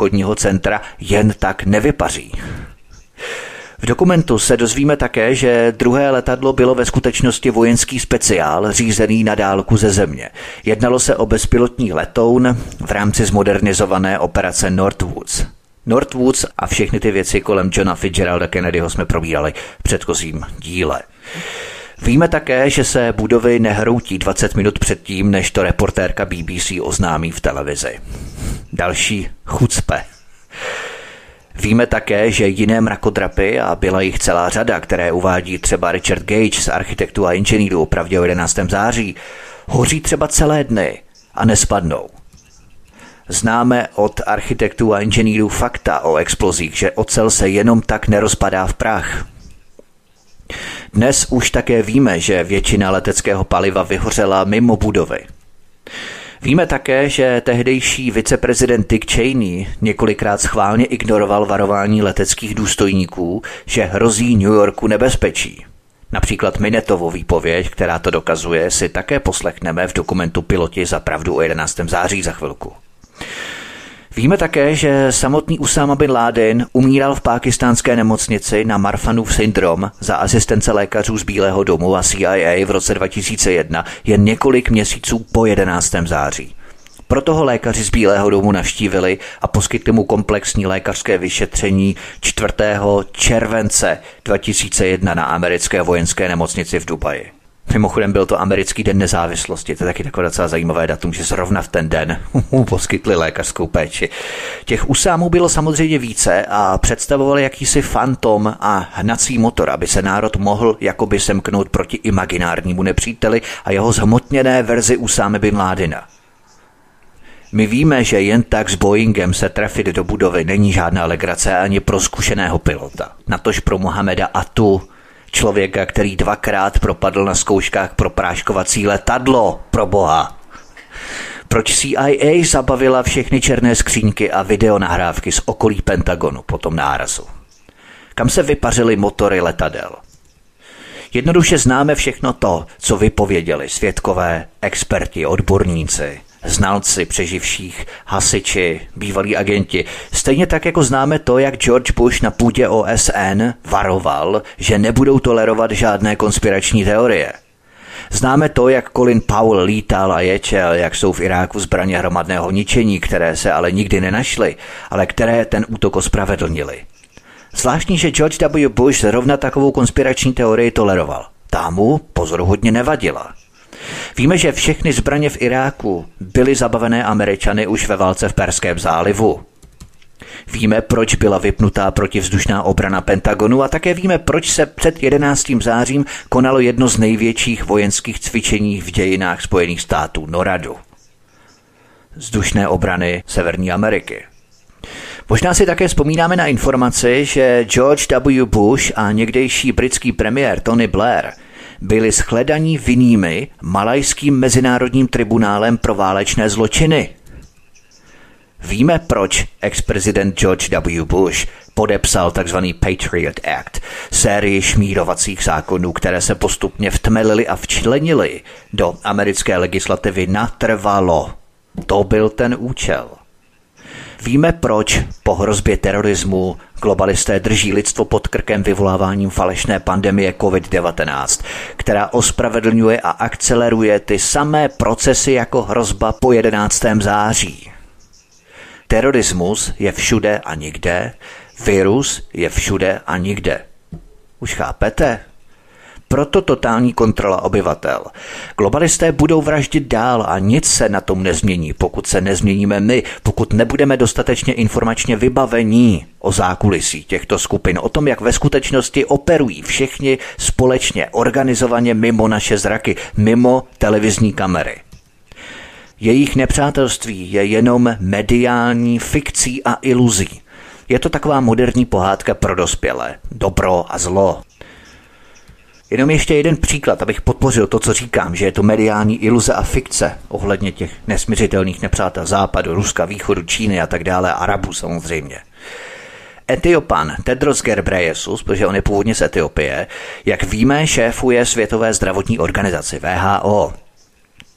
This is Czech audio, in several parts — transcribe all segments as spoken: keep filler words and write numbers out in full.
obchodního centra jen tak nevypaří. V dokumentu se dozvíme také, že druhé letadlo bylo ve skutečnosti vojenský speciál řízený na dálku ze země. Jednalo se o bezpilotní letoun v rámci zmodernizované operace Northwoods. Northwoods a všechny ty věci kolem Johna Fitzgeralda Kennedyho jsme probírali v předchozím díle. Víme také, že se budovy nehroutí dvacet minut předtím, než to reportérka B B C oznámí v televizi. Další chucpe. Víme také, že jiné mrakodrapy, a byla jich celá řada, které uvádí třeba Richard Gage z architektů a inženýrů o pravdě o jedenáctého září, hoří třeba celé dny a nespadnou. Známe od architektů a inženýrů fakta o explozích, že ocel se jenom tak nerozpadá v prach. Dnes už také víme, že většina leteckého paliva vyhořela mimo budovy. Víme také, že tehdejší viceprezident Dick Cheney několikrát schválně ignoroval varování leteckých důstojníků, že hrozí New Yorku nebezpečí. Například Minetovu výpověď, která to dokazuje, si také poslechneme v dokumentu Piloti za pravdu o jedenáctého září za chvilku. Víme také, že samotný Usáma bin Ládin umíral v pákistánské nemocnici na Marfanův syndrom za asistence lékařů z Bílého domu a C I A v roce dva tisíce jedna jen několik měsíců po jedenáctého září. Proto ho lékaři z Bílého domu navštívili a poskytli mu komplexní lékařské vyšetření čtvrtého července dva tisíce jedna na americké vojenské nemocnici v Dubaji. Mimochodem byl to americký den nezávislosti, to je taky takové docela zajímavé datum, že zrovna v ten den mu poskytli lékařskou péči. Těch Usámů bylo samozřejmě více a představovali jakýsi fantom a hnací motor, aby se národ mohl jakoby semknout proti imaginárnímu nepříteli a jeho zhmotněné verzi Usámy bin Ládina. My víme, že jen tak s Boeingem se trefit do budovy není žádná legrace ani pro zkušeného pilota. Natož pro Mohameda Atu, člověka, který dvakrát propadl na zkouškách pro práškovací letadlo, pro boha. Proč C I A zabavila všechny černé skříňky a videonahrávky z okolí Pentagonu po tom nárazu? Kam se vypařily motory letadel? Jednoduše známe všechno to, co vypověděli svědkové, experti, odborníci, znalci přeživších, hasiči, bývalí agenti. Stejně tak, jako známe to, jak George Bush na půdě O S N varoval, že nebudou tolerovat žádné konspirační teorie. Známe to, jak Colin Powell lítal a ječel, jak jsou v Iráku zbraně hromadného ničení, které se ale nikdy nenašly, ale které ten útok ospravedlnili. Zvláštní, že George W. Bush zrovna takovou konspirační teorii toleroval. Ta mu pozoruhodně nevadila. Víme, že všechny zbraně v Iráku byly zabavené Američany už ve válce v Perském zálivu. Víme, proč byla vypnutá protivzdušná obrana Pentagonu a také víme, proč se před jedenáctým zářím konalo jedno z největších vojenských cvičení v dějinách Spojených států, NORADu. Vzdušné obrany Severní Ameriky. Možná si také vzpomínáme na informaci, že George W. Bush a někdejší britský premiér Tony Blair byli shledaní vinnými malajským mezinárodním tribunálem pro válečné zločiny. Víme, proč ex-prezident George W. Bush podepsal tzv. Patriot Act, sérii šmírovacích zákonů, které se postupně vtmelily a včlenily do americké legislativy natrvalo. To byl ten účel. Víme, proč po hrozbě terorismu globalisté drží lidstvo pod krkem vyvoláváním falešné pandemie covid devatenáct, která ospravedlňuje a akceleruje ty samé procesy jako hrozba po jedenáctého září. Terorismus je všude a nikde, virus je všude a nikde. Už chápete? Proto totální kontrola obyvatel. Globalisté budou vraždit dál a nic se na tom nezmění, pokud se nezměníme my, pokud nebudeme dostatečně informačně vybavení o zákulisí těchto skupin, o tom, jak ve skutečnosti operují všichni společně, organizovaně mimo naše zraky, mimo televizní kamery. Jejich nepřátelství je jenom mediální fikcí a iluzí. Je to taková moderní pohádka pro dospělé, dobro a zlo. Jenom ještě jeden příklad, abych podpořil to, co říkám, že je to mediální iluze a fikce ohledně těch nesmiřitelných nepřátel Západu, Ruska, Východu, Číny a tak dále, Arabů samozřejmě. Etiopan Tedros Ghebreyesus, protože on je původně z Etiopie, jak víme, šéfuje Světové zdravotní organizaci W H O.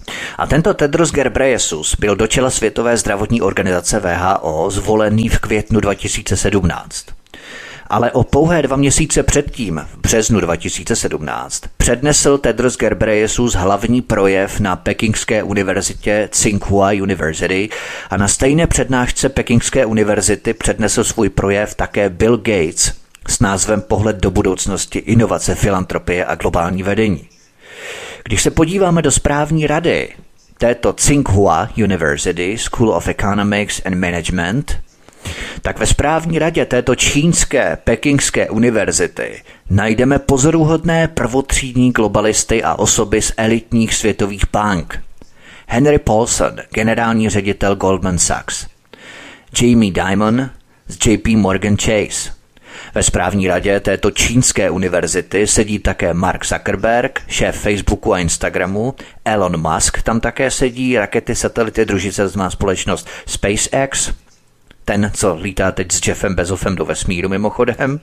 A tento Tedros Ghebreyesus byl do čela Světové zdravotní organizace W H O zvolený v květnu dva tisíce sedmnáct. Ale o pouhé dva měsíce předtím, v březnu dva tisíce sedmnáct, přednesl Tedros Ghebreyesus hlavní projev na Pekingské univerzitě Tsinghua University a na stejné přednášce Pekingské univerzity přednesl svůj projev také Bill Gates s názvem Pohled do budoucnosti, inovace, filantropie a globální vedení. Když se podíváme do správní rady této Tsinghua University School of Economics and Management, tak ve správní radě této čínské Pekingské univerzity najdeme pozoruhodné prvotřídní globalisty a osoby z elitních světových bank. Henry Paulson, generální ředitel Goldman Sachs. Jamie Dimon z J P Morgan Chase. Ve správní radě této čínské univerzity sedí také Mark Zuckerberg, šéf Facebooku a Instagramu, Elon Musk, tam také sedí, rakety, satelity, družice má společnost SpaceX, ten, co lítá teď s Jeffem Bezosem do vesmíru mimochodem.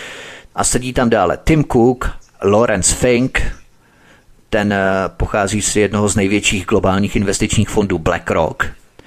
A sedí tam dále Tim Cook, Lawrence Fink, ten pochází z jednoho z největších globálních investičních fondů BlackRock,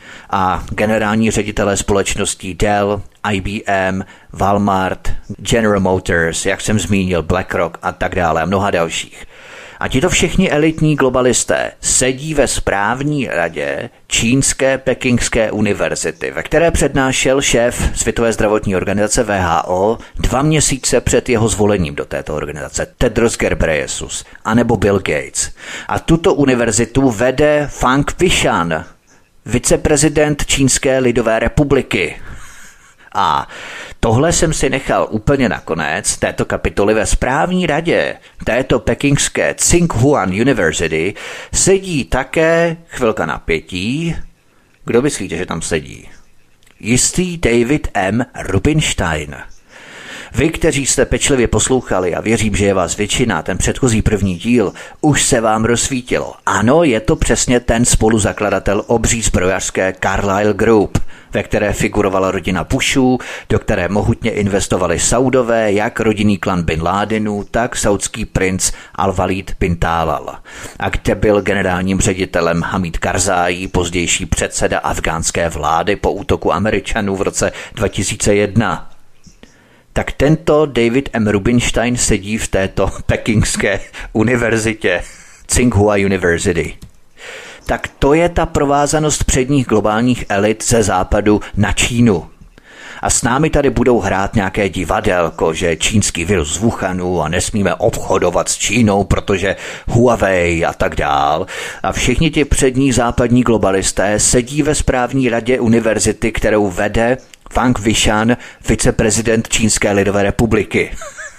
a generální ředitelé společností Dell, I B M, Walmart, General Motors, jak jsem zmínil, BlackRock a tak dále a mnoha dalších. A tito všichni elitní globalisté sedí ve správní radě čínské Pekingské univerzity, ve které přednášel šéf Světové zdravotní organizace W H O dva měsíce před jeho zvolením do této organizace, Tedros Ghebreyesus, anebo Bill Gates. A tuto univerzitu vede Fang Wishan, viceprezident Čínské lidové republiky. A tohle jsem si nechal úplně nakonec této kapitoly. Ve správní radě této pekingské Tsinghua University sedí také, chvilka napětí, kdo myslíte, že tam sedí? Jistý David M. Rubinstein. Vy, kteří jste pečlivě poslouchali, a věřím, že je vás většina, ten předchozí první díl, už se vám rozsvítilo. Ano, je to přesně ten spoluzakladatel obří zbrojařské Carlyle Group, ve které figurovala rodina Bushů, do které mohutně investovali Saudové, jak rodinný klan Bin Ládinů, tak saudský princ Al-Walid bin Talal. A kde byl generálním ředitelem Hamid Karzai, pozdější předseda afgánské vlády po útoku Američanů v roce dva tisíce jedna. Tak tento David M. Rubinstein sedí v této pekingské univerzitě, Tsinghua University. Tak to je ta provázanost předních globálních elit ze západu na Čínu. A s námi tady budou hrát nějaké divadelko, že čínský virus z Wuhanu a nesmíme obchodovat s Čínou, protože Huawei a tak dál. A všichni ti přední západní globalisté sedí ve správní radě univerzity, kterou vede Fang Wishan, viceprezident Čínské lidové republiky.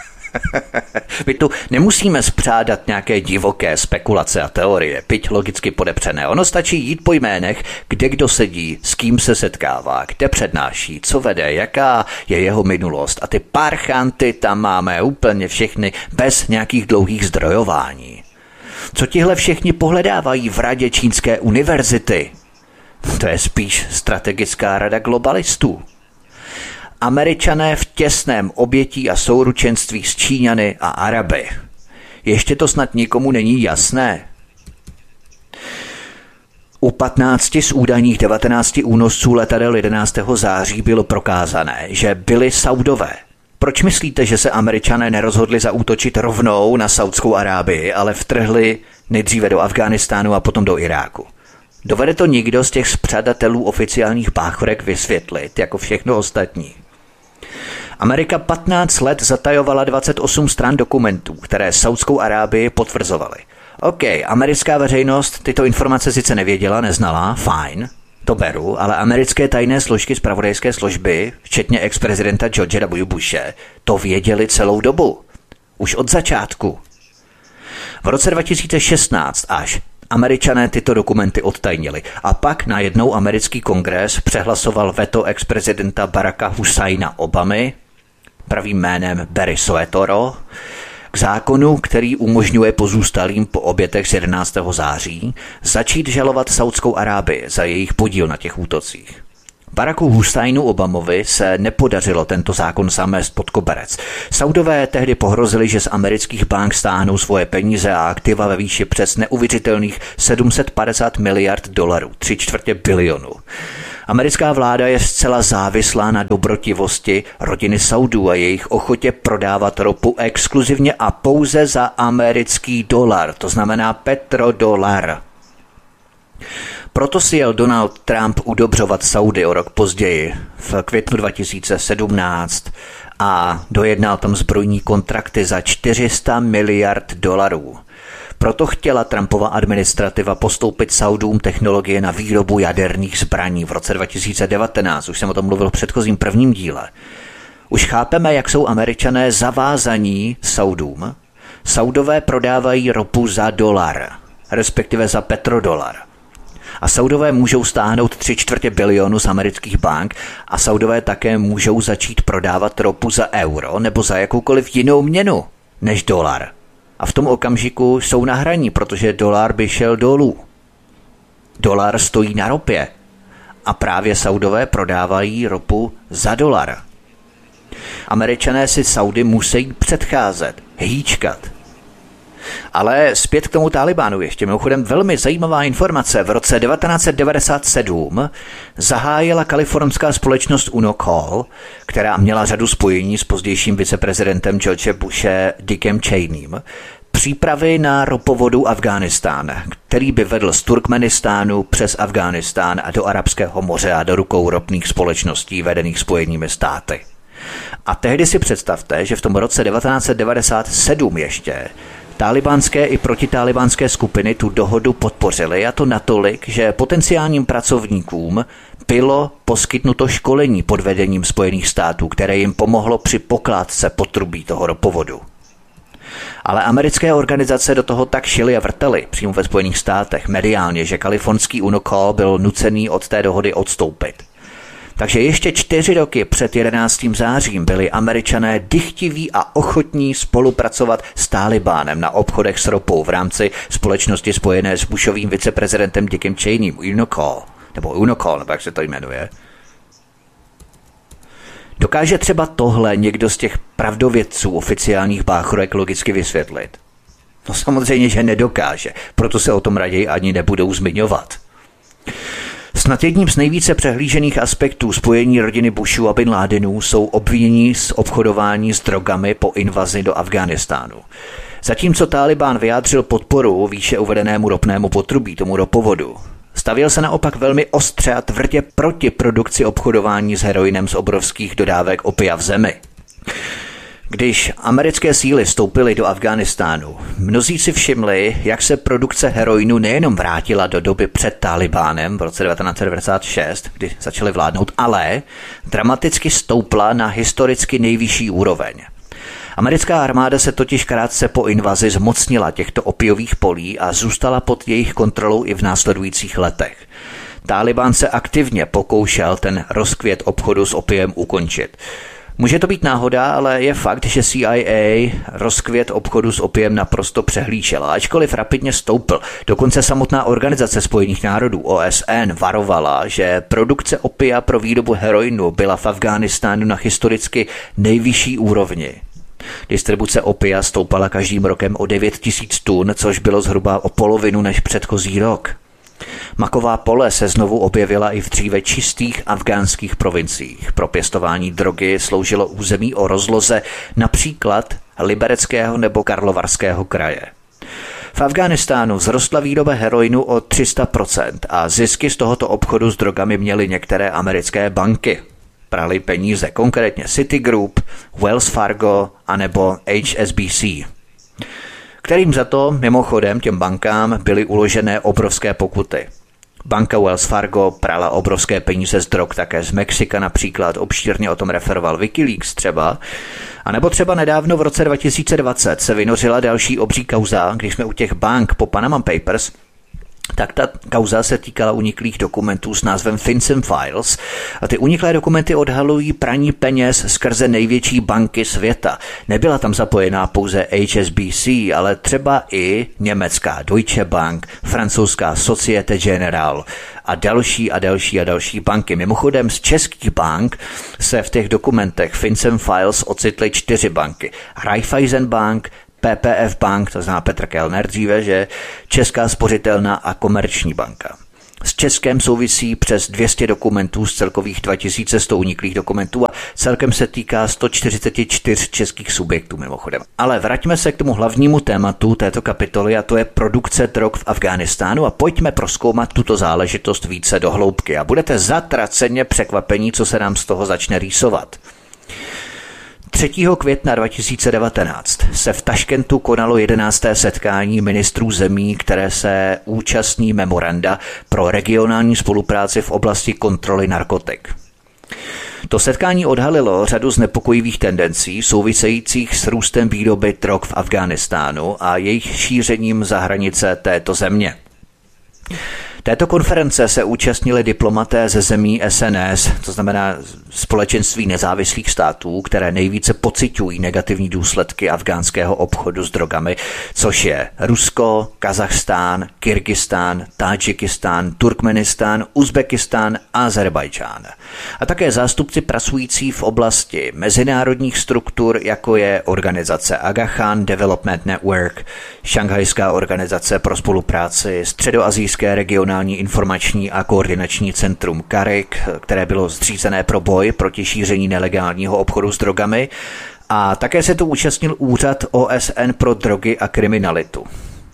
My tu nemusíme spřádat nějaké divoké spekulace a teorie, byť logicky podepřené. Ono stačí jít po jménech, kde kdo sedí, s kým se setkává, kde přednáší, co vede, jaká je jeho minulost. A ty parchanty tam máme úplně všechny bez nějakých dlouhých zdrojování. Co tihle všichni pohledávají v radě Čínské univerzity? To je spíš strategická rada globalistů. Američané v těsném obětí a souručenství s Číňany a Araby. Ještě to snad nikomu není jasné. U patnácti z údajných devatenácti únosců letadel jedenáctého září bylo prokázané, že byli Saudové. Proč myslíte, že se Američané nerozhodli zaútočit rovnou na Saudskou Arábii, ale vtrhli nejdříve do Afghánistánu a potom do Iráku? Dovede to nikdo z těch spřadatelů oficiálních báchorek vysvětlit, jako všechno ostatní? Amerika patnáct let zatajovala dvacet osm stran dokumentů, které Saudskou Arábii potvrzovaly. OK, americká veřejnost tyto informace sice nevěděla, neznala, fajn, to beru, ale americké tajné složky zpravodajské služby, včetně ex-prezidenta George W. Bushe, to věděli celou dobu. Už od začátku. V roce dva tisíce šestnáct až Američané tyto dokumenty odtajnili a pak najednou americký kongres přehlasoval veto ex-prezidenta Baracka Husajna Obamy, pravým jménem Barry Soetoro, k zákonu, který umožňuje pozůstalým po obětech z jedenáctého září začít žalovat Saudskou Arábii za jejich podíl na těch útocích. Baracku Husajnu Obamovi se nepodařilo tento zákon zamést pod koberec. Saudové tehdy pohrozili, že z amerických bank stáhnou svoje peníze a aktiva ve výši přes neuvěřitelných sedm set padesát miliard dolarů, tři čtvrtě bilionu. Americká vláda je zcela závislá na dobrotivosti rodiny Saudů a jejich ochotě prodávat ropu exkluzivně a pouze za americký dolar, to znamená petrodolar. Proto si jel Donald Trump udobřovat Saudy o rok později, v květnu dva tisíce sedmnáct, a dojednal tam zbrojní kontrakty za čtyři sta miliard dolarů. Proto chtěla Trumpova administrativa postoupit Saudům technologie na výrobu jaderných zbraní v roce dva tisíce devatenáct. Už jsem o tom mluvil v předchozím prvním díle. Už chápeme, jak jsou Američané zavázaní Saudům. Saudové prodávají ropu za dolar, respektive za petrodolar. A Saudové můžou stáhnout tři čtvrtě bilionu z amerických bank a Saudové také můžou začít prodávat ropu za euro nebo za jakoukoliv jinou měnu než dolar. A v tom okamžiku jsou na hraní, protože dolar by šel dolů. Dolar stojí na ropě a právě Saudové prodávají ropu za dolar. Američané si Saudy musí předcházet, hýčkat. Ale zpět k tomu Talibánu ještě mimochodem velmi zajímavá informace. V roce devatenáct set devadesát sedm zahájila kalifornská společnost Unocal, která měla řadu spojení s pozdějším viceprezidentem George Bushe Dickem Cheneym, přípravy na ropovodu Afghánistán, který by vedl z Turkmenistánu přes Afghánistán a do Arabského moře a do rukou ropných společností vedených Spojenými státy. A tehdy si představte, že v tom roce devatenáct set devadesát sedm ještě talibánské i protitalibánské skupiny tu dohodu podpořily, a to natolik, že potenciálním pracovníkům bylo poskytnuto školení pod vedením Spojených států, které jim pomohlo při pokládce potrubí toho ropovodu. Ale americké organizace do toho tak šily a vrtely přímo ve Spojených státech mediálně, že kalifornský Unocal byl nucený od té dohody odstoupit. Takže ještě čtyři roky před jedenáctým zářím byli Američané dychtiví a ochotní spolupracovat s Talibánem na obchodech s ropou v rámci společnosti spojené s Bushovým viceprezidentem Dickem Cheneym, Unocal, nebo Unocal, nebo jak se to jmenuje. Dokáže třeba tohle někdo z těch pravdovědců oficiálních báchorek logicky vysvětlit? No samozřejmě, že nedokáže, proto se o tom raději ani nebudou zmiňovat. Snad jedním z nejvíce přehlížených aspektů spojení rodiny Bushů a Bin Ládinů jsou obvinění z obchodování s drogami po invazi do Afghánistánu. Zatímco Talibán vyjádřil podporu výše uvedenému ropnému potrubí, tomu ropovodu, stavěl se naopak velmi ostře a tvrdě proti produkci obchodování s heroinem z obrovských dodávek opia v zemi. Když americké síly vstoupily do Afghánistánu, mnozí si všimli, jak se produkce heroinu nejenom vrátila do doby před Talibánem v roce devatenáct set devadesát šest, kdy začaly vládnout, ale dramaticky stoupla na historicky nejvyšší úroveň. Americká armáda se totiž krátce po invazi zmocnila těchto opiových polí a zůstala pod jejich kontrolou i v následujících letech. Talibán se aktivně pokoušel ten rozkvět obchodu s opiem ukončit. Může to být náhoda, ale je fakt, že C I A rozkvět obchodu s opiem naprosto přehlížela, ačkoliv rapidně stoupl. Dokonce samotná Organizace spojených národů O S N varovala, že produkce opia pro výrobu heroinu byla v Afghánistánu na historicky nejvyšší úrovni. Distribuce opia stoupala každým rokem o devět tisíc tun, což bylo zhruba o polovinu než předchozí rok. Maková pole se znovu objevila i v dříve čistých afgánských provinciích. Pro pěstování drogy sloužilo území o rozloze například Libereckého nebo Karlovarského kraje. V Afghánistánu vzrostla výroba heroinu o tři sta procent a zisky z tohoto obchodu s drogami měly některé americké banky. Prali peníze, konkrétně Citigroup, Wells Fargo anebo H S B C. Kterým za to, mimochodem těm bankám, byly uložené obrovské pokuty. Banka Wells Fargo prala obrovské peníze z drog také z Mexika například, obšírně o tom referoval Wikileaks třeba. A nebo třeba nedávno v roce dva tisíce dvacet se vynořila další obří kauza, když jsme u těch bank po Panama Papers, tak ta kauza se týkala uniklých dokumentů s názvem FinCEN Files a ty uniklé dokumenty odhalují praní peněz skrze největší banky světa. Nebyla tam zapojená pouze H S B C, ale třeba i německá Deutsche Bank, francouzská Societe Generale a další a další a další banky. Mimochodem z českých bank se v těch dokumentech FinCEN Files ocitly čtyři banky. Raiffeisen Bank, P P F Bank, to zná Petr Kellner dříve, že Česká spořitelna a Komerční banka. S Českem souvisí přes dvě stě dokumentů z celkových dva tisíce sto uniklých dokumentů a celkem se týká sto čtyřicet čtyři českých subjektů mimochodem. Ale vraťme se k tomu hlavnímu tématu této kapitoly a to je produkce drog v Afghánistánu a pojďme prozkoumat tuto záležitost více do hloubky a budete zatraceně překvapení, co se nám z toho začne rýsovat. třetího května dva tisíce devatenáct se v Taškentu konalo jedenácté setkání ministrů zemí, které se účastní memoranda pro regionální spolupráci v oblasti kontroly narkotik. To setkání odhalilo řadu znepokojivých tendencí souvisejících s růstem výroby drog v Afghánistánu a jejich šířením za hranice této země. Této konference se účastnili diplomaté ze zemí S N S, to znamená Společenství nezávislých států, které nejvíce pociťují negativní důsledky afgánského obchodu s drogami, což je Rusko, Kazachstán, Kyrgyzstán, Tádžikistán, Turkmenistán, Uzbekistán a Azerbajdžán. A také zástupci pracující v oblasti mezinárodních struktur, jako je organizace Aga Khan Development Network, Šanghajská organizace pro spolupráci, Středoasijské regionální informační a koordinační centrum C A R I C, které bylo zřízené pro boj proti šíření nelegálního obchodu s drogami, a také se tu účastnil úřad O S N pro drogy a kriminalitu.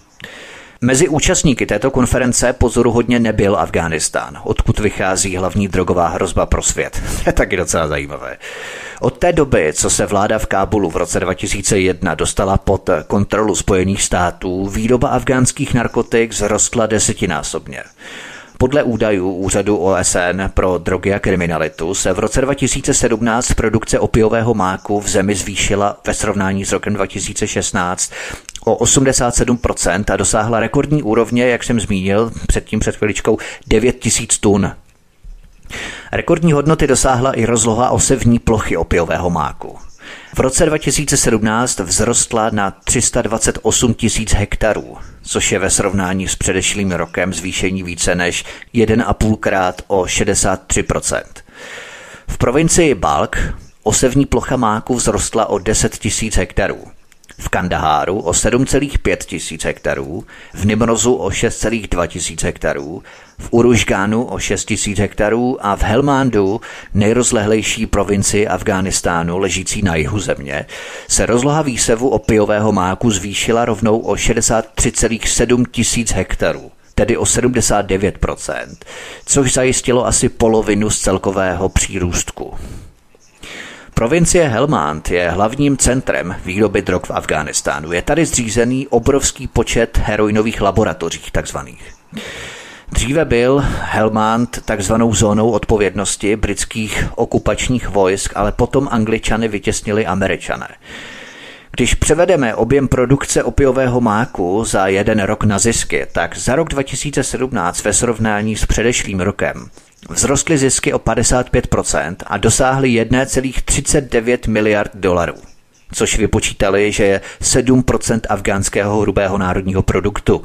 Mezi účastníky této konference pozoruhodně nebyl Afghánistán, odkud vychází hlavní drogová hrozba pro svět. Je taky docela zajímavé. Od té doby, co se vláda v Kábulu v roce dva tisíce jedna dostala pod kontrolu Spojených států, výroba afgánských narkotik vzrostla desetinásobně. Podle údajů úřadu O S N pro drogy a kriminalitu se v roce dva tisíce sedmnáct produkce opiového máku v zemi zvýšila ve srovnání s rokem dva tisíce šestnáct o osmdesát sedm procent a dosáhla rekordní úrovně, jak jsem zmínil předtím před chviličkou, devět tisíc tun. Rekordní hodnoty dosáhla i rozloha osevní plochy opiového máku. V roce dva tisíce sedmnáct vzrostla na tři sta dvacet osm tisíc hektarů, což je ve srovnání s předešlým rokem zvýšení více než jeden a půl krát o šedesát tři procent. V provincii Balk osevní plocha máku vzrostla o deset tisíc hektarů. V Kandaháru o sedm celá pět tisíc hektarů, v Nimrozu o šest celá dva tisíc hektarů, v Uružgánu o šest tisíc hektarů a v Helmandu, nejrozlehlejší provincii Afghánistánu ležící na jihu země, se rozloha výsevu opiového máku zvýšila rovnou o šedesát tři celá sedm tisíc hektarů, tedy o sedmdesát devět procent, což zajistilo asi polovinu z celkového přírůstku. Provincie Helmand je hlavním centrem výroby drog v Afghánistánu. Je tady zřízený obrovský počet heroinových laboratoří takzvaných. Dříve byl Helmand takzvanou zónou odpovědnosti britských okupačních vojsk, ale potom Angličany vytěsnili Američané. Když převedeme objem produkce opiového máku za jeden rok na zisky, tak za rok dva tisíce sedmnáct ve srovnání s předešlým rokem vzrostly zisky o padesát pět procent a dosáhly jedna celá třicet devět miliard dolarů, což vypočítali, že je sedm procent afgánského hrubého národního produktu.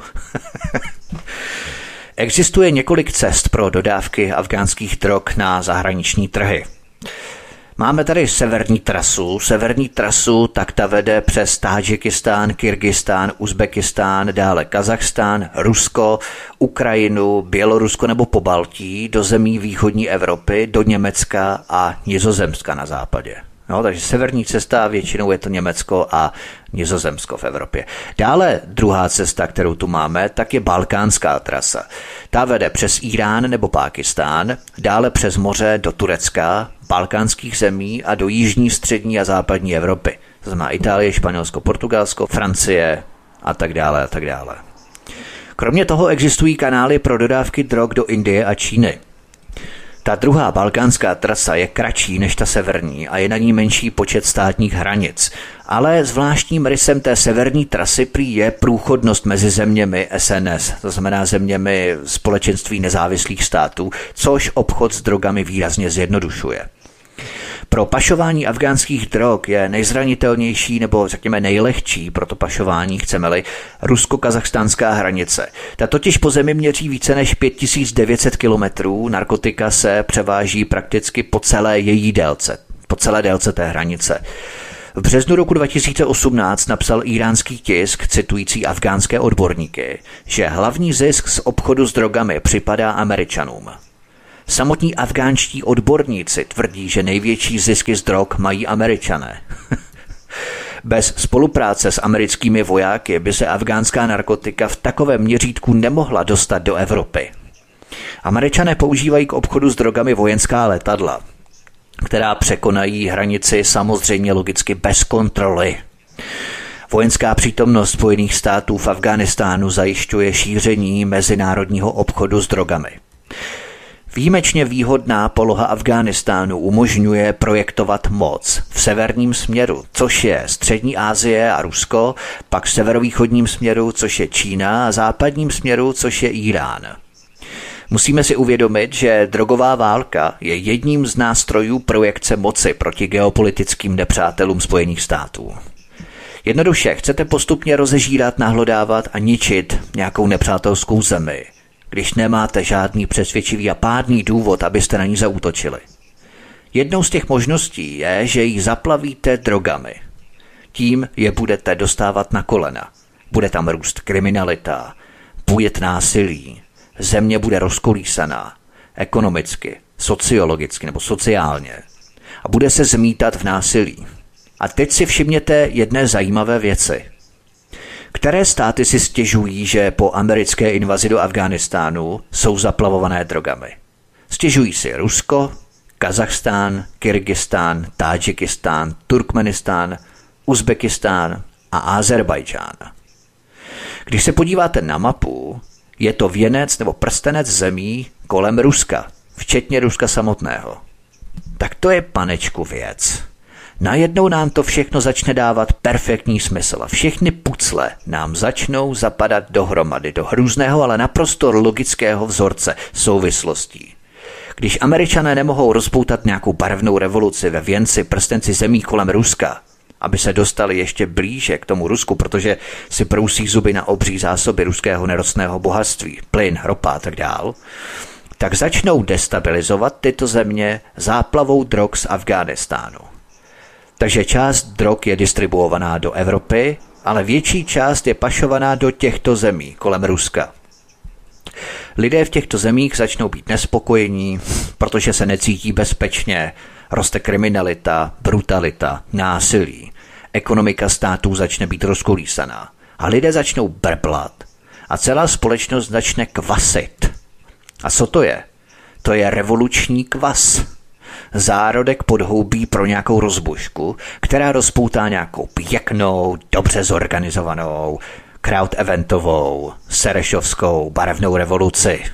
Existuje několik cest pro dodávky afgánských drog na zahraniční trhy. Máme tady severní trasu. Severní trasu tak ta vede přes Tádžikistán, Kyrgyzstán, Uzbekistán, dále Kazachstán, Rusko, Ukrajinu, Bělorusko nebo Pobaltí do zemí východní Evropy, do Německa a Nizozemska na západě. No, takže severní cesta, většinou je to Německo a Nizozemsko v Evropě. Dále druhá cesta, kterou tu máme, tak je balkánská trasa. Ta vede přes Irán nebo Pákistán, dále přes moře do Turecka, balkánských zemí a do jižní, střední a západní Evropy. To znamená Itálie, Španělsko, Portugalsko, Francie a tak dále a tak dále. Kromě toho existují kanály pro dodávky drog do Indie a Číny. Ta druhá balkánská trasa je kratší než ta severní a je na ní menší počet státních hranic. Ale zvláštním rysem té severní trasy prý je průchodnost mezi zeměmi S N S, to znamená zeměmi Společenství nezávislých států, což obchod s drogami výrazně zjednodušuje. Pro pašování afgánských drog je nejzranitelnější nebo řekněme nejlehčí pro to pašování, chceme-li, rusko-kazachstánská hranice. Ta totiž po zemi měří více než pět tisíc devět set kilometrů, narkotika se převáží prakticky po celé její délce, po celé délce té hranice. V březnu roku dva tisíce osmnáct napsal íránský tisk, citující afgánské odborníky, že hlavní zisk z obchodu s drogami připadá Američanům. Samotní afgánští odborníci tvrdí, že největší zisky z drog mají Američané. Bez spolupráce s americkými vojáky by se afgánská narkotika v takovém měřítku nemohla dostat do Evropy. Američané používají k obchodu s drogami vojenská letadla, která překonají hranici samozřejmě logicky bez kontroly. Vojenská přítomnost Spojených států v Afghánistánu zajišťuje šíření mezinárodního obchodu s drogami. Výjimečně výhodná poloha Afghánistánu umožňuje projektovat moc v severním směru, což je Střední Asie a Rusko, pak v severovýchodním směru, což je Čína, a západním směru, což je Irán. Musíme si uvědomit, že drogová válka je jedním z nástrojů projekce moci proti geopolitickým nepřátelům Spojených států. Jednoduše chcete postupně rozežírat, nahlodávat a ničit nějakou nepřátelskou zemi, když nemáte žádný přesvědčivý a pádný důvod, abyste na ní zaútočili. Jednou z těch možností je, že ji zaplavíte drogami. Tím je budete dostávat na kolena. Bude tam růst kriminalita, bujet násilí, země bude rozkolísaná, ekonomicky, sociologicky nebo sociálně a bude se zmítat v násilí. A teď si všimněte jedné zajímavé věci. Které státy si stěžují, že po americké invazi do Afghánistánu jsou zaplavované drogami? Stěžují si Rusko, Kazachstán, Kyrgyzstán, Tádžikistán, Turkmenistán, Uzbekistán a Azerbajdžán. Když se podíváte na mapu, je to věnec nebo prstenec zemí kolem Ruska, včetně Ruska samotného. Tak to je, panečku, věc. Najednou nám to všechno začne dávat perfektní smysl a všechny pucle nám začnou zapadat dohromady, do hrůzného, ale naprosto logického vzorce souvislostí. Když Američané nemohou rozpoutat nějakou barevnou revoluci ve věnci prstenci zemí kolem Ruska, aby se dostali ještě blíže k tomu Rusku, protože si prousí zuby na obří zásoby ruského nerostného bohatství, plyn, ropa a tak dál, tak začnou destabilizovat tyto země záplavou drog z Afghánistánu. Takže část drog je distribuovaná do Evropy, ale větší část je pašovaná do těchto zemí kolem Ruska. Lidé v těchto zemích začnou být nespokojení, protože se necítí bezpečně, roste kriminalita, brutalita, násilí. Ekonomika států začne být rozkolísaná a lidé začnou brblat a celá společnost začne kvasit. A co to je? To je revoluční kvas. Zárodek podhoubí pro nějakou rozbušku, která rozpoutá nějakou pěknou, dobře zorganizovanou, crowd-eventovou, serešovskou barevnou revoluci.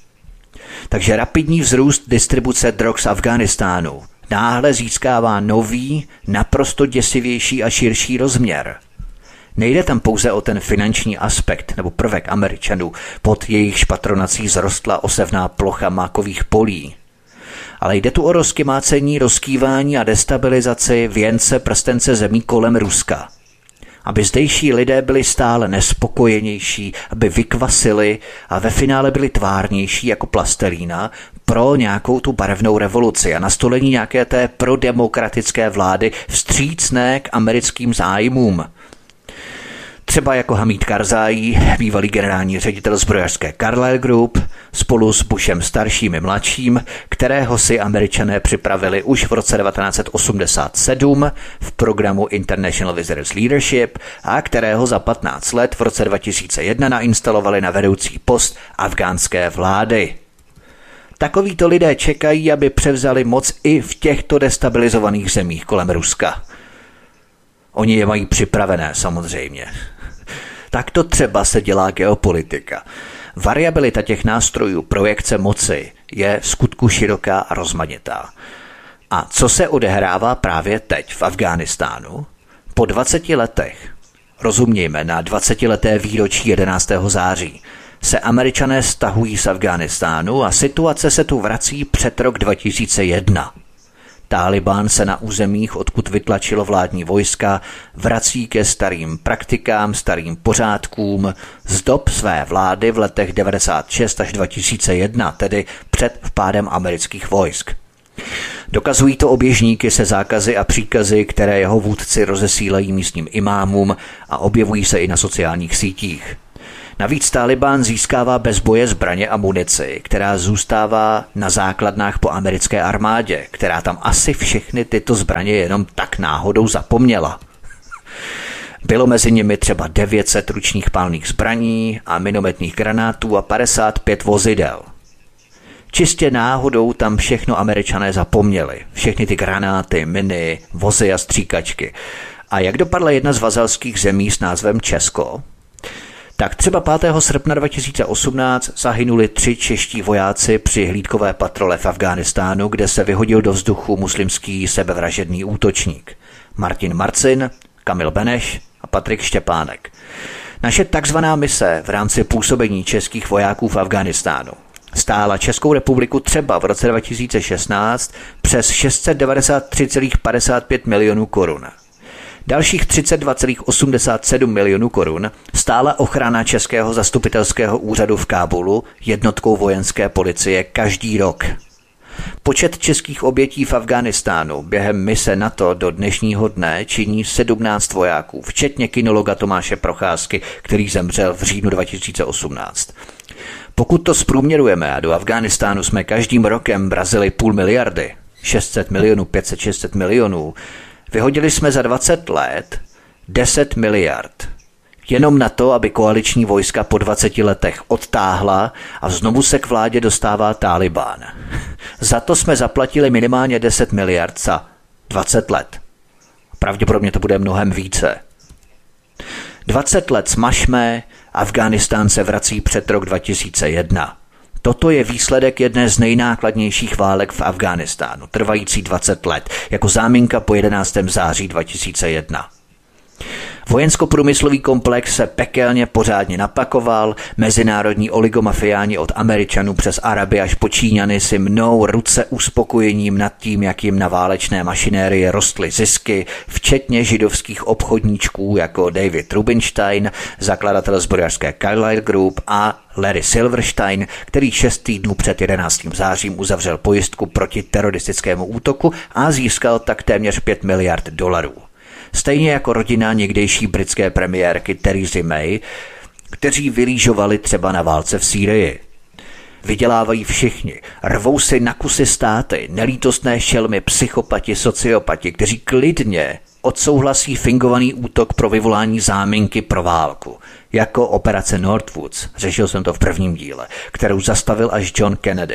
Takže rapidní vzrůst distribuce drog z Afghánistánu náhle získává nový, naprosto děsivější a širší rozměr. Nejde tam pouze o ten finanční aspekt nebo prvek Američanů, pod jejichž patronací zrostla osevná plocha mákových polí. Ale jde tu o rozkymácení, rozkývání a destabilizaci věnce prstence zemí kolem Ruska. Aby zdejší lidé byli stále nespokojenější, aby vykvasili a ve finále byli tvárnější jako plastelína pro nějakou tu barevnou revoluci a nastolení nějaké té prodemokratické vlády vstřícné k americkým zájmům. Třeba jako Hamid Karzai, bývalý generální ředitel zbrojařské Carlyle Group, spolu s Bushem starším i mladším, kterého si Američané připravili už v roce devatenáct set osmdesát sedm v programu International Visitors Leadership a kterého za patnáct let v roce dva tisíce jedna nainstalovali na vedoucí post afgánské vlády. Takovýto lidé čekají, aby převzali moc i v těchto destabilizovaných zemích kolem Ruska. Oni je mají připravené, samozřejmě. Takto třeba se dělá geopolitika. Variabilita těch nástrojů projekce moci je skutku široká a rozmanitá. A co se odehrává právě teď v Afghánistánu? Po dvaceti letech, rozumějme na dvacetileté výročí jedenáctého září, se Američané stahují z Afghánistánu a situace se tu vrací před rok dva tisíce jedna. Tálibán se na územích, odkud vytlačilo vládní vojska, vrací ke starým praktikám, starým pořádkům z dob své vlády v letech devadesát šest až dva tisíce jedna, tedy před vpádem amerických vojsk. Dokazují to oběžníky se zákazy a příkazy, které jeho vůdci rozesílají místním imámům a objevují se i na sociálních sítích. Navíc Tálibán získává bez boje zbraně a munici, která zůstává na základnách po americké armádě, která tam asi všechny tyto zbraně jenom tak náhodou zapomněla. Bylo mezi nimi třeba devět set ručních palných zbraní a minometných granátů a padesát pět vozidel. Čistě náhodou tam všechno Američané zapomněli. Všechny ty granáty, miny, vozy a stříkačky. A jak dopadla jedna z vazalských zemí s názvem Česko? Tak třeba pátého srpna dva tisíce osmnáct zahynuli tři čeští vojáci při hlídkové patrole v Afghánistánu, kde se vyhodil do vzduchu muslimský sebevražedný útočník. Martin Marcin, Kamil Beneš a Patrik Štěpánek. Naše takzvaná mise v rámci působení českých vojáků v Afghánistánu stála Českou republiku třeba v roce dva tisíce šestnáct přes šest set devadesát tři celá padesát pět milionů korun. Dalších třicet dva celá osmdesát sedm milionů korun stála ochrana Českého zastupitelského úřadu v Kábulu jednotkou vojenské policie každý rok. Počet českých obětí v Afghánistánu během mise NATO do dnešního dne činí sedmnáct vojáků, včetně kinologa Tomáše Procházky, který zemřel v říjnu dva tisíce osmnáct. Pokud to zprůměrujeme a do Afghánistánu jsme každým rokem vrazili půl miliardy, šest set milionů, pět set šest set milionů, vyhodili jsme za dvacet let deset miliard. Jenom na to, aby koaliční vojska po dvaceti letech odtáhla a znovu se k vládě dostává Tálibán. Za to jsme zaplatili minimálně deset miliard za dvacet let. Pravděpodobně to bude mnohem více. dvacet let smažme, Afghánistán se vrací před rok dva tisíce jedna. Toto je výsledek jedné z nejnákladnějších válek v Afghánistánu, trvající dvacet let, jako záminka po jedenáctého září dva tisíce jedna. Vojensko-průmyslový komplex se pekelně pořádně napakoval, mezinárodní oligomafiáni od Američanů přes Araby až po Číňany si mnou ruce uspokojením nad tím, jak jim na válečné mašinérii rostly zisky, včetně židovských obchodníčků jako David Rubinstein, zakladatel zbrojařské Carlyle Group, a Larry Silverstein, který šest týdnů před jedenáctým zářím uzavřel pojistku proti teroristickému útoku a získal tak téměř pět miliard dolarů. Stejně jako rodina někdejší britské premiérky Theresa May, kteří vylížovali třeba na válce v Sýrii. Vydělávají všichni, rvou si na kusy státy, nelítostné šelmy, psychopati, sociopati, kteří klidně odsouhlasí fingovaný útok pro vyvolání záminky pro válku, jako operace Northwoods, řešil jsem to v prvním díle, kterou zastavil až John Kennedy.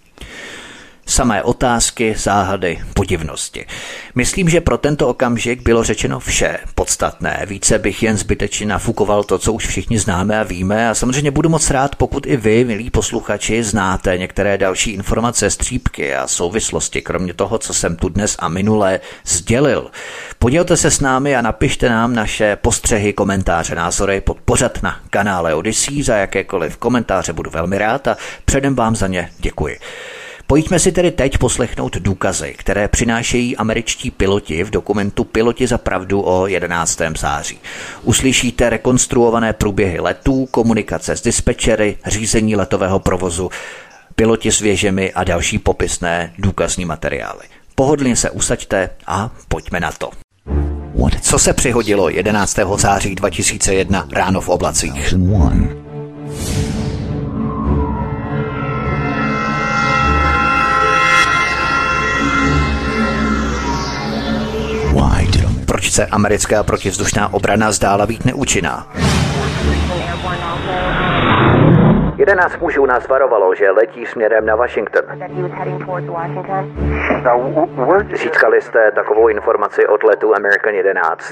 Samé otázky, záhady, podivnosti. Myslím, že pro tento okamžik bylo řečeno vše podstatné. Více bych jen zbytečně nafukoval to, co už všichni známe a víme, a samozřejmě budu moc rád, pokud i vy, milí posluchači, znáte některé další informace, střípky a souvislosti, kromě toho, co jsem tu dnes a minule sdělil. Podělte se s námi a napište nám naše postřehy, komentáře, názory pod pořad na kanále Odyssey. Za jakékoliv komentáře budu velmi rád a předem vám za ně děkuji. Pojďme si tedy teď poslechnout důkazy, které přinášejí američtí piloti v dokumentu Piloti za pravdu o jedenáctého září. Uslyšíte rekonstruované průběhy letů, komunikace s dispečery, řízení letového provozu, piloti s věžemi a další popisné důkazní materiály. Pohodlně se usaďte a pojďme na to. Co se přihodilo jedenáctého září dva tisíce jedna ráno v oblacích? Proč se americká protivzdušná obrana zdála být neúčinná? Jedenáct mužů nás varovalo, že letí směrem na Washington. Získali jste takovou informaci od letu American jedenáct.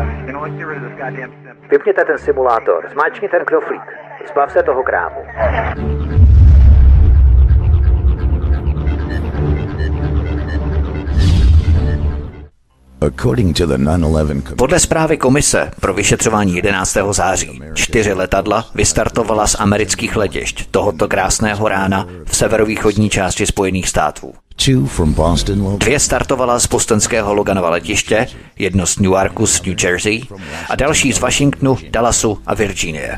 Vypněte ten simulátor, zmáčkni ten knoflík, zbav se toho krámu. Podle zprávy komise pro vyšetřování jedenáctého září čtyři letadla vystartovala z amerických letišť tohoto krásného rána v severovýchodní části Spojených států. Dvě startovala z bostonského Loganova letiště, jedno z Newarku z New Jersey a další z Washingtonu, Dallasu a Virginie.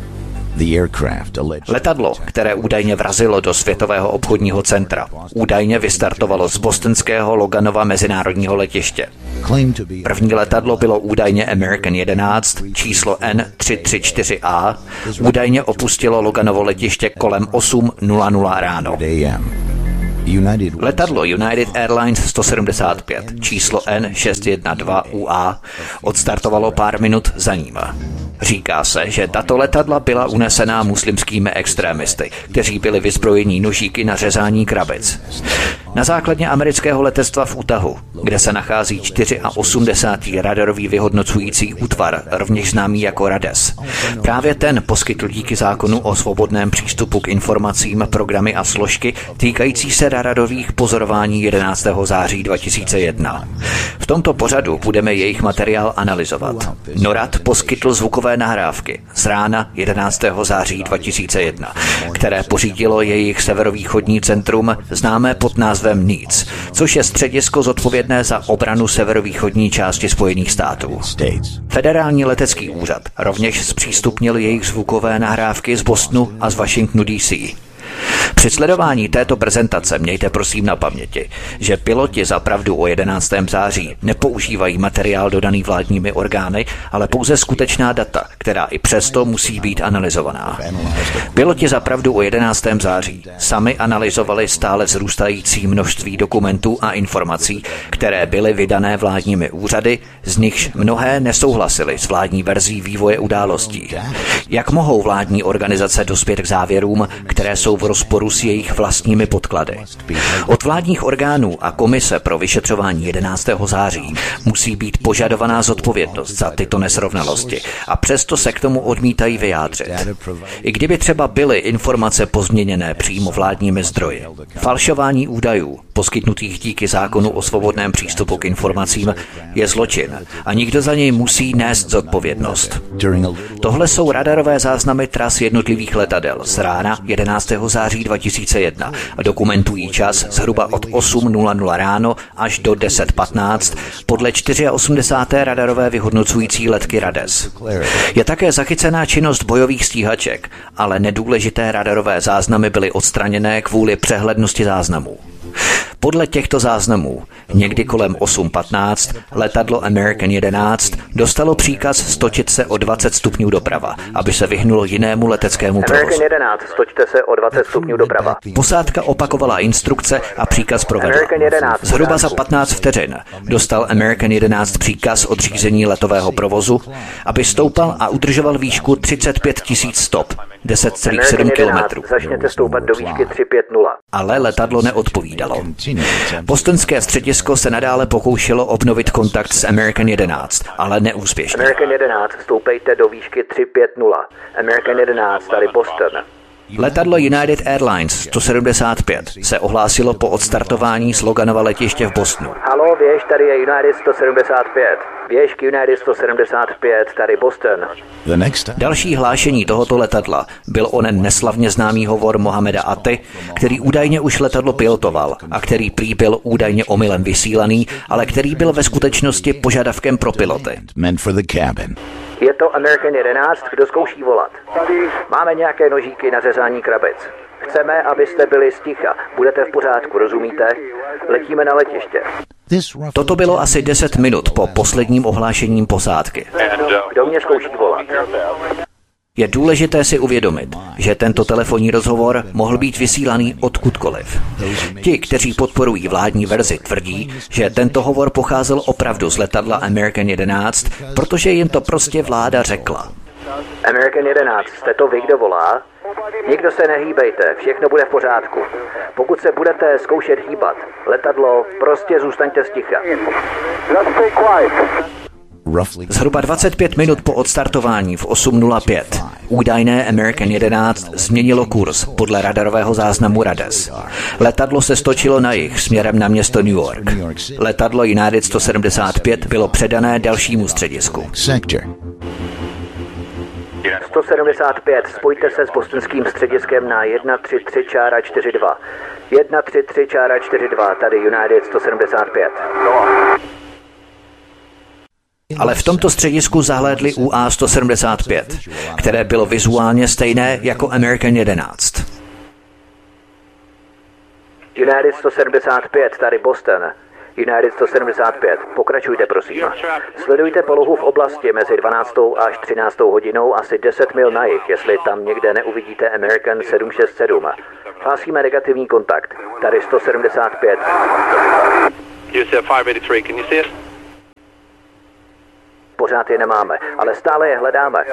Letadlo, které údajně vrazilo do Světového obchodního centra, údajně vystartovalo z bostonského Loganova mezinárodního letiště. První letadlo bylo údajně American jedenáct, číslo N tři tři čtyři A, údajně opustilo Loganovo letiště kolem osm nula nula ráno. Letadlo United Airlines sto sedmdesát pět, číslo N šest jedna dva U A, odstartovalo pár minut za ním. Říká se, že tato letadla byla unesená muslimskými extrémisty, kteří byli vyzbrojení nožíky na řezání krabic. Na základně amerického letectva v Utahu, kde se nachází osmdesátý čtvrtý radarový vyhodnocující útvar, rovněž známý jako RADES. Právě ten poskytl díky zákonu o svobodném přístupu k informacím programy a složky týkající se radarových pozorování jedenáctého září dva tisíce jedna. V tomto pořadu budeme jejich materiál analyzovat. NORAD poskytl zvukové nahrávky z rána jedenáctého září dva tisíce jedna, které pořídilo jejich severovýchodní centrum známé pod názvem N E A D S, což je středisko zodpovědné za obranu severovýchodní části Spojených států. Federální letecký úřad rovněž zpřístupnil jejich zvukové nahrávky z Bostonu a z Washingtonu D C. Při sledování této prezentace mějte prosím na paměti, že piloti za pravdu o jedenáctého září nepoužívají materiál dodaný vládními orgány, ale pouze skutečná data, která i přesto musí být analyzovaná. Piloti za pravdu o jedenáctého září sami analyzovali stále vzrůstající množství dokumentů a informací, které byly vydané vládními úřady, z nichž mnohé nesouhlasily s vládní verzí vývoje událostí. Jak mohou vládní organizace dospět k závěrům, které jsou v rozporu s jejich vlastními podklady? Od vládních orgánů a komise pro vyšetřování jedenáctého září musí být požadovaná zodpovědnost za tyto nesrovnalosti a přesto se k tomu odmítají vyjádřit. I kdyby třeba byly informace pozměněné přímo vládními zdroji. Falšování údajů, poskytnutých díky zákonu o svobodném přístupu k informacím, je zločin a nikdo za něj musí nést zodpovědnost. Tohle jsou radarové záznamy tras jednotlivých letadel z rána jedenáctého září dva tisíce jedna a dokumentují čas zhruba od osm nula nula ráno až do deset patnáct podle osmdesáté čtvrté radarové vyhodnocující letky RADES. Je také zachycená činnost bojových stíhaček, ale nedůležité radarové záznamy byly odstraněné kvůli přehlednosti záznamů. Podle těchto záznamů někdy kolem osm patnáct letadlo American jedenáct dostalo příkaz stočit se o dvacet stupňů doprava, aby se vyhnulo jinému leteckému provozu. American jedenáct, stočte se o dvacet stupňů doprava. Posádka opakovala instrukce a příkaz provedla. Zhruba za patnáct vteřin dostal American jedenáct příkaz od řízení letového provozu, aby stoupal a udržoval výšku třicet pět tisíc stop, deset celá sedm kilometrů. Začněte stoupat do výšky tři pět nula. Ale letadlo neodpovídalo. Bostonské středisko se nadále pokoušelo obnovit kontakt s American jedenáct, ale neúspěšně. American jedenáct, stoupejte do výšky tři pět nula. American jedenáct, tady Boston. Letadlo United Airlines sto sedmdesát pět se ohlásilo po odstartování z Loganova letiště v Bostonu. Halo, běž, tady je United sto sedmdesát pět. Běž k United sto sedmdesát pět, tady Boston. Další hlášení tohoto letadla byl onen neslavně známý hovor Mohameda Aty, který údajně už letadlo pilotoval a který prý byl údajně omylem vysílaný, ale který byl ve skutečnosti požadavkem pro piloty. Je to American jedenáct, kdo zkouší volat. Máme nějaké nožíky na řezání krabic. Chceme, abyste byli sticha. Budete v pořádku, rozumíte? Letíme na letiště. Toto bylo asi deset minut po posledním ohlášením posádky. Kdo mě zkouší volat? Je důležité si uvědomit, že tento telefonní rozhovor mohl být vysílaný odkudkoliv. Ti, kteří podporují vládní verzi, tvrdí, že tento hovor pocházel opravdu z letadla American jedenáct, protože jim to prostě vláda řekla. American jedenáct, jste to vy, kdo volá? Nikdo se nehýbejte, všechno bude v pořádku. Pokud se budete zkoušet hýbat, letadlo, prostě zůstaňte sticha. Zhruba dvacet pět minut po odstartování v osm nula pět údajné American jedenáct změnilo kurz podle radarového záznamu Rades. Letadlo se stočilo na jih směrem na město New York. Letadlo United sto sedmdesát pět bylo předané dalšímu středisku. sto sedmdesát pět, spojte se s bostonským střediskem na jedna tři tři čtyři dva. jedna tři tři čtyři dva, tady United sto sedmdesát pět. Ale v tomto středisku zahlédli U A sto sedmdesát pět, které bylo vizuálně stejné jako American jedenáct. United sto sedmdesát pět, tady Boston. United sto sedmdesát pět, pokračujte prosím. Sledujte polohu v oblasti mezi dvanáctou až třináctou hodinou asi deset mil na jih, jestli tam někde neuvidíte American sedm šest sedm. Hlásíme negativní kontakt, tady sto sedmdesát pět. Pořád je nemáme, ale stále je hledáme.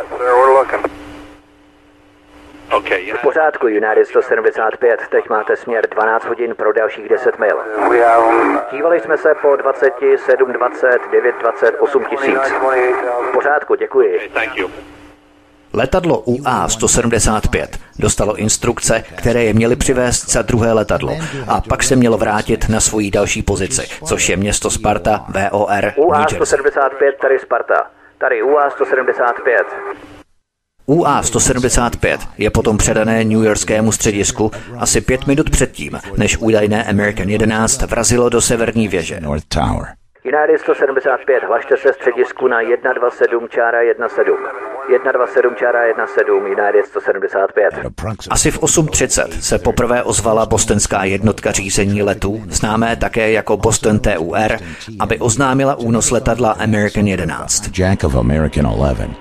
V pořádku, United sto sedmdesát pět, teď máte směr dvanáct hodin pro dalších deset mil. Dívali jsme se po dvacet, sedm dvacet, devět dvacet, osm tisíc. V pořádku, děkuji. Letadlo U A sto sedmdesát pět dostalo instrukce, které je měly přivést za druhé letadlo a pak se mělo vrátit na svoji další pozici, což je město Sparta, V O R, U A sto sedmdesát pět, tady Sparta. Tady U A sto sedmdesát pět. U A sto sedmdesát pět je potom předané newyorskému středisku asi pět minut předtím, než údajné American jedenáct vrazilo do severní věže. United sto sedmdesát pět, hlašte se středisku na jedna dva sedm jedna sedm. jedna dva sedm jedna sedm, United sto sedmdesát pět. Asi v osm třicet se poprvé ozvala bostonská jednotka řízení letů, známé také jako Boston T U R, aby oznámila únos letadla American jedenáct. Jack of American eleven.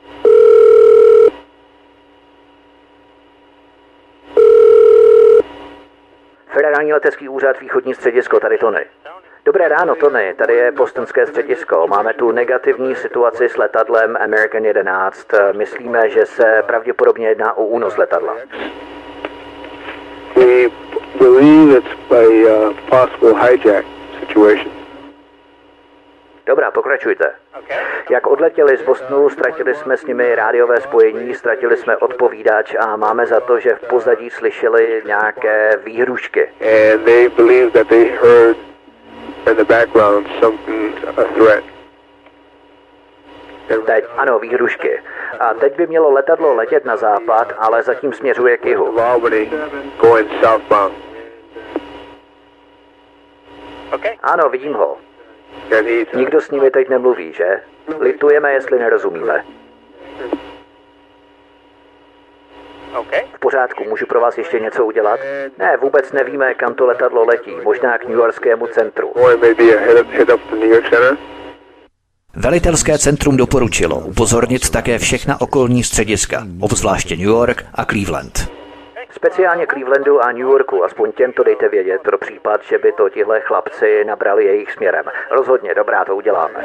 Federální letecký úřad východní středisko, tady Tony. Dobré ráno, Tony, tady je bostonské středisko. Máme tu negativní situaci s letadlem American jedenáct. Myslíme, že se pravděpodobně jedná o únos letadla. We believe it's by a possible hijack situation. Dobrá, pokračujte. Jak odletěli z Bostonu, ztratili jsme s nimi rádiové spojení, ztratili jsme odpovídač a máme za to, že v pozadí slyšeli nějaké výhrušky. And they believe that they heard in the background something, a threat. Teď, ano, výhrušky. A teď by mělo letadlo letět na západ, ale zatím směřuje k jihu. Albany going southbound. Ano, vidím ho. And he's, Nikdo s nimi teď nemluví, že? Litujeme, jestli nerozumíme. V pořádku, můžu pro vás ještě něco udělat? Ne, vůbec nevíme, kam to letadlo letí. Možná k newyorskému centru. or maybe ahead of, head up to New York Center. Velitelské centrum doporučilo upozornit také všechna okolní střediska, obzvláště New York a Cleveland. Speciálně Clevelandu a New Yorku, aspoň těmto dejte vědět pro případ, že by to tihle chlapci nabrali jejich směrem. Rozhodně, dobrá, to uděláme.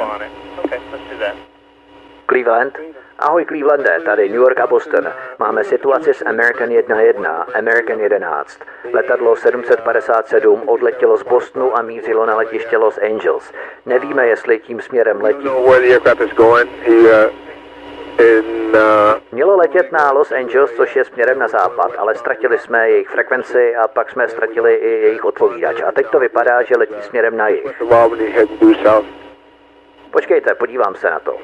Cleveland? Ahoj Clevelande, tady New York a Boston. Máme situaci s American jedna jedna, American jedenáct. Letadlo sedm set padesát sedm odletělo z Bostonu a mířilo na letiště Los Angeles. Nevíme, jestli tím směrem letí. Know where the aircraft is going. He, uh, in, uh, Mělo letět na Los Angeles, což je směrem na západ, ale ztratili jsme jejich frekvenci a pak jsme ztratili i jejich odpovídač. A teď to vypadá, že letí směrem na jih. of Albany heading due south. Počkejte, podívám se na to.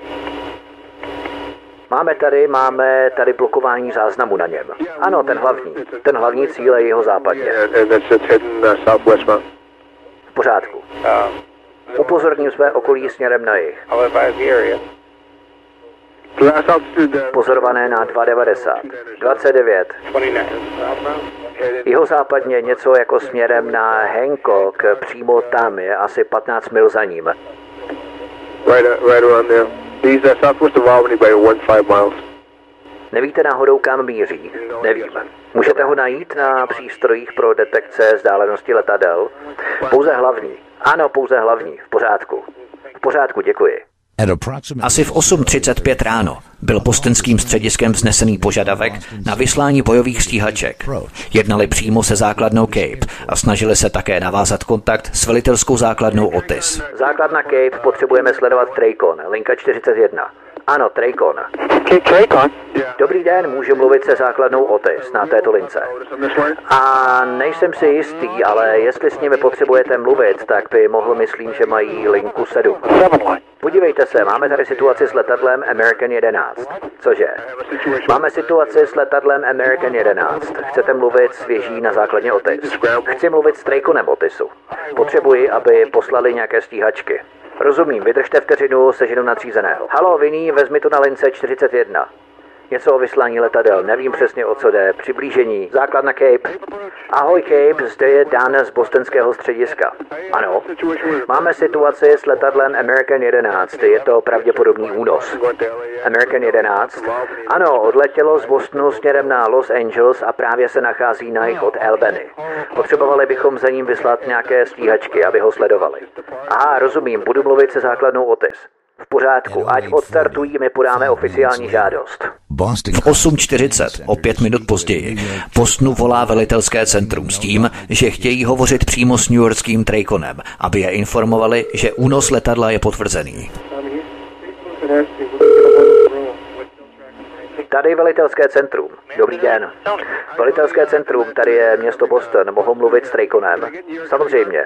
Máme tady, máme tady blokování záznamu na něm. Ano, ten hlavní. Ten hlavní cíl je jeho západně. And, and that's it's heading uh, southwestbound. V pořádku. Upozorním své okolí směrem na jih. I'll advise the area. Last altitude uh, Pozorované na dva devadesát. dvacet devět. twenty-nine. Headed Jeho západně něco jako směrem na Hancock, přímo tam je asi patnáct mil za ním. right, uh, right around there. He's uh, southwest of Albany by one five miles. Nevíte náhodou, kam míří? Nevím. Můžete ho najít na přístrojích pro detekce vzdálenosti letadel? Pouze hlavní. Ano, pouze hlavní. V pořádku. V pořádku, děkuji. Asi v osm třicet pět ráno byl bostonským střediskem vznesený požadavek na vyslání bojových stíhaček. Jednali přímo se základnou Cape a snažili se také navázat kontakt s velitelskou základnou Otis. Základna Cape, potřebujeme sledovat Tracon, linka čtyřicet jedna. Ano, Tracon. Tracon? Dobrý den, můžu mluvit se základnou Otis na této lince. A nejsem si jistý, ale jestli s nimi potřebujete mluvit, tak by mohl, myslím, že mají linku sedm. Podívejte se, máme tady situaci s letadlem American jedenáct. Cože? Máme situaci s letadlem American jedenáct. Chcete mluvit s věží na základně Otis? Chci mluvit s Traconem Otisu. Potřebuji, aby poslali nějaké stíhačky. Rozumím, vydržte vteřinu, seženu nadřízeného. Halo, Vinny, vezmi to na lince čtyřicet jedna. Něco o vyslání letadel, nevím přesně o co jde. Přiblížení, základna Cape. Ahoj Cape, zde je Dan z bostonského střediska. Ano, máme situaci s letadlem American jedenáct, je to pravděpodobný únos. American jedenáct? Ano, odletělo z Bostonu směrem na Los Angeles a právě se nachází na jih od Albany. Potřebovali bychom za ním vyslat nějaké stíhačky, aby ho sledovali. Aha, rozumím, budu mluvit se základnou Otis. V pořádku, ať odstartují, my podáme oficiální žádost. V osm čtyřicet, o pět minut později, Bostonu volá velitelské centrum s tím, že chtějí hovořit přímo s newyorským Traconem, aby je informovali, že únos letadla je potvrzený. Tady velitelské centrum. Dobrý den. Velitelské centrum, tady je město Boston. Mohu mluvit s Traconem? Samozřejmě.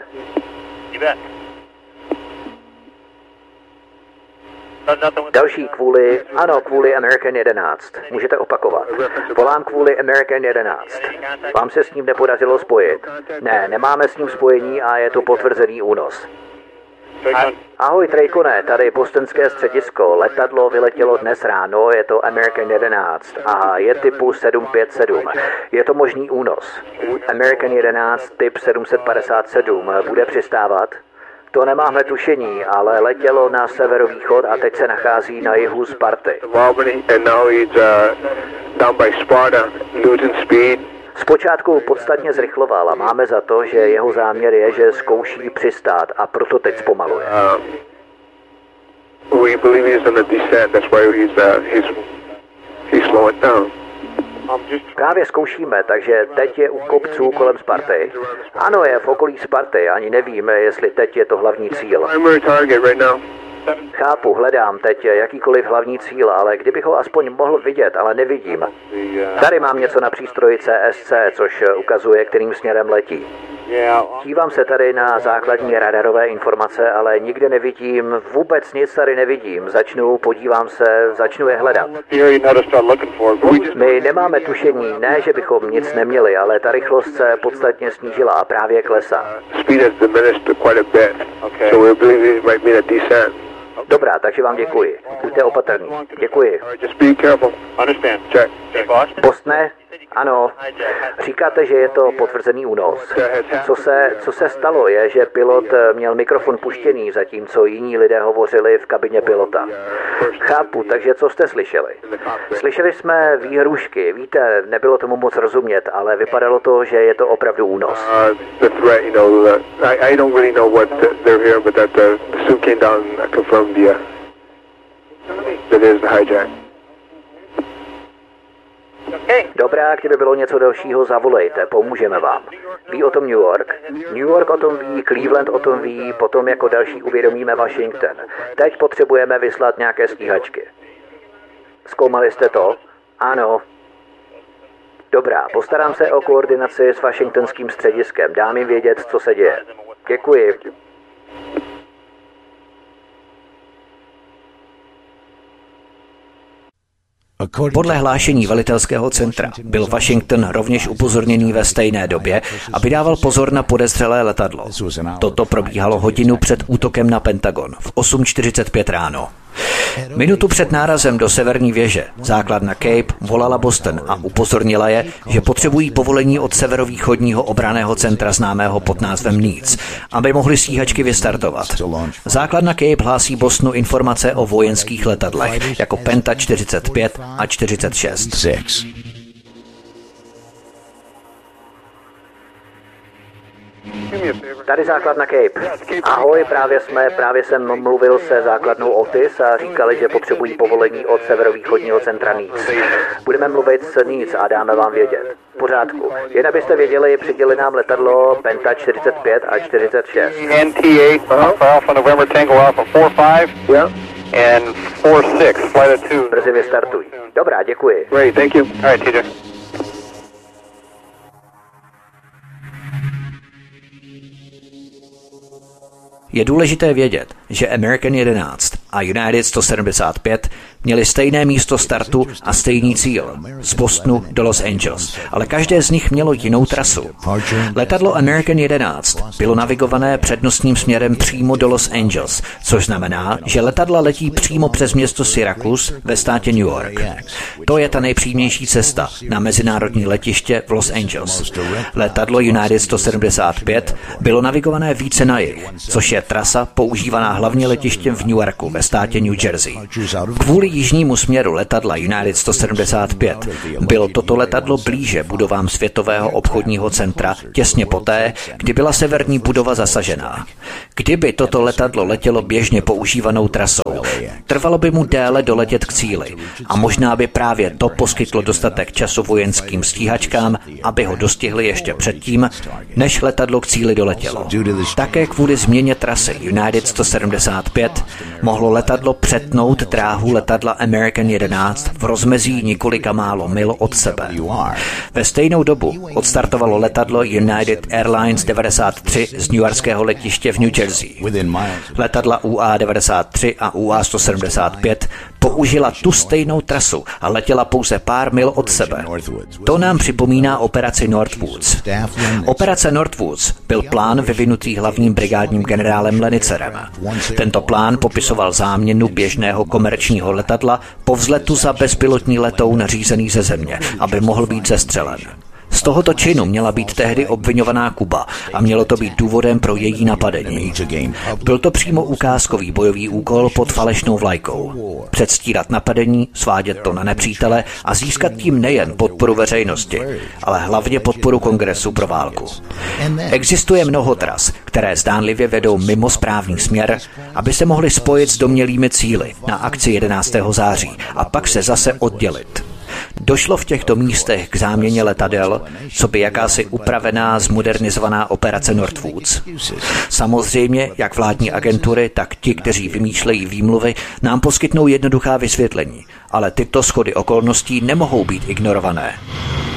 Další kvůli, ano, kvůli American jedenáct. Můžete opakovat. Volám kvůli American jedenáct. Vám se s ním nepodařilo spojit? Ne, nemáme s ním spojení a je to potvrzený únos. Ahoj Tracone, tady bostonské středisko. Letadlo vyletělo dnes ráno, je to American jedenáct a je typu sedm pět sedm. Je to možný únos. American jedenáct typ sedm set padesát sedm bude přistávat? To nemáme tušení, ale letělo na severovýchod a teď se nachází na jihu Sparty. Zpočátku podstatně zrychloval a máme za to, že jeho záměr je, že zkouší přistát a proto teď zpomaluje. Právě zkoušíme, takže teď je u kopců kolem Sparty. Ano, je v okolí Sparty, ani nevíme, jestli teď je to hlavní cíl. Chápu, hledám teď jakýkoliv hlavní cíl, ale kdybych ho aspoň mohl vidět, ale nevidím. Tady mám něco na přístroji C S C, což ukazuje, kterým směrem letí. Dívám se tady na základní radarové informace, ale nikde nevidím, vůbec nic tady nevidím. Začnu, podívám se, začnu je hledat. My nemáme tušení, ne, že bychom nic neměli, ale ta rychlost se podstatně snížila a právě klesá. Dobrá, takže vám děkuji. Buďte opatrní. Děkuji. Bostone? Ano. Říkáte, že je to potvrzený únos. Co se, co se stalo je, že pilot měl mikrofon puštěný, zatímco jiní lidé hovořili v kabině pilota. Chápu, takže co jste slyšeli? Slyšeli jsme výhrušky. Víte, nebylo tomu moc rozumět, ale vypadalo to, že je to opravdu únos. Dobrá, kdyby bylo něco dalšího, zavolejte, pomůžeme vám. Ví o tom New York? New York o tom ví, Cleveland o tom ví, potom jako další uvědomíme Washington. Teď potřebujeme vyslat nějaké stíhačky. Zkoumali jste to? Ano. Dobrá, postarám se o koordinaci s washingtonským střediskem, dám jim vědět, co se děje. Děkuji. Podle hlášení velitelského centra byl Washington rovněž upozorněný ve stejné době, aby dával pozor na podezřelé letadlo. Toto probíhalo hodinu před útokem na Pentagon v osm čtyřicet pět ráno. Minutu před nárazem do severní věže základna Cape volala Boston a upozornila je, že potřebují povolení od severovýchodního obranného centra známého pod názvem Needs, aby mohli stíhačky vystartovat. Základna Cape hlásí Bostonu informace o vojenských letadlech jako Penta čtyřicet pět a čtyřicet šest. Tady základna Cape. Ahoj, právě jsme, právě jsem mluvil se základnou Otis a říkali, že potřebují povolení od severovýchodního centra Needs. Budeme mluvit s Needs a dáme vám vědět. V pořádku. Jen abyste věděli, přiděli nám letadlo Penta čtyřicet pět a čtyřicet šest. N T eight, Alpha November Tango Alpha four five. Yeah. And four six, flight of two. Brzy vystartují. Dobrá, děkuji. Great, thank you. All right, T J. Je důležité vědět, že American jedenáct a United sto sedmdesát pět měli stejné místo startu a stejný cíl z Bostonu do Los Angeles, ale každé z nich mělo jinou trasu. Letadlo American jedenáct bylo navigované přednostním směrem přímo do Los Angeles, což znamená, že letadla letí přímo přes město Syracuse ve státě New York. To je ta nejpřímější cesta na mezinárodní letiště v Los Angeles. Letadlo United sto sedmdesát pět bylo navigované více na jih, což je trasa používaná hlavně letištěm v Newarku ve státě New Jersey. Kvůli jižnímu směru letadla United sto sedmdesát pět bylo toto letadlo blíže budovám Světového obchodního centra těsně poté, kdy byla severní budova zasažená. Kdyby toto letadlo letělo běžně používanou trasou, trvalo by mu déle doletět k cíli a možná by právě to poskytlo dostatek času vojenským stíhačkám, aby ho dostihli ještě předtím, než letadlo k cíli doletělo. Také kvůli změně trasy United sto sedmdesát pět mohlo letadlo přetnout dráhu letadla American jedenáct v rozmezí několika málo mil od sebe. Ve stejnou dobu odstartovalo letadlo United Airlines devadesát tři z newyorského letiště v New Jersey. Letadla U A devadesát tři a U A sto sedmdesát pět použila tu stejnou trasu a letěla pouze pár mil od sebe. To nám připomíná operaci Northwoods. Operace Northwoods byl plán vyvinutý hlavním brigádním generálem Lenicerem. Tento plán popisoval záměnu běžného komerčního letadla po vzletu za bezpilotní letoun řízený ze země, aby mohl být zestřelen. Z tohoto činu měla být tehdy obviňovaná Kuba a mělo to být důvodem pro její napadení. Byl to přímo ukázkový bojový úkol pod falešnou vlajkou. Předstírat napadení, svádět to na nepřítele a získat tím nejen podporu veřejnosti, ale hlavně podporu Kongresu pro válku. Existuje mnoho tras, které zdánlivě vedou mimo správný směr, aby se mohly spojit s domnělými cíli na akci jedenáctého září a pak se zase oddělit. Došlo v těchto místech k záměně letadel, co by jakási upravená, zmodernizovaná operace Northwoods. Samozřejmě, jak vládní agentury, tak ti, kteří vymýšlejí výmluvy, nám poskytnou jednoduchá vysvětlení, ale tyto shody okolností nemohou být ignorované.